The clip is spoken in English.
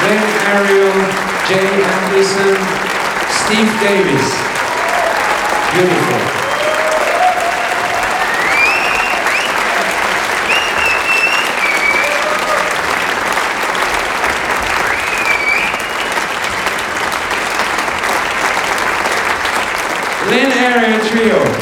Lynn Ariel, Jay Anderson, Steve Davis. Beautiful. Lynn Ariel Trio.